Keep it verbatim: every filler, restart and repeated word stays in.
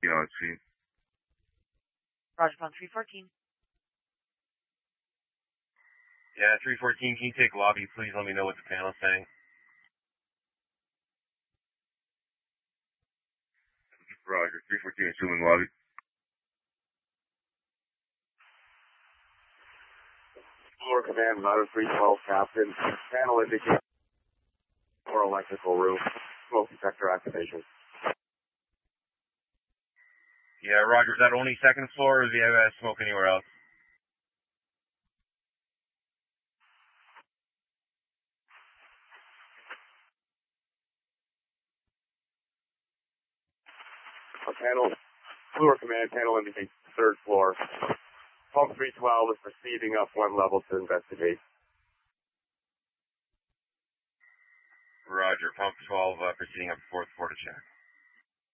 You know, it's seen. Roger, pump three fourteen. Yeah, three fourteen, can you take lobby, please? Let me know what the panel's saying. Roger, three fourteen, assuming lobby. Floor command, ladder three twelve, captain. Panel indicates for electrical room. Smoke detector activation. Yeah, Roger, is that only second floor, or do you have uh, smoke anywhere else? A panel, floor command, panel indicates third floor. Pump three twelve is proceeding up one level to investigate. Roger, pump twelve, uh, proceeding up fourth floor to check.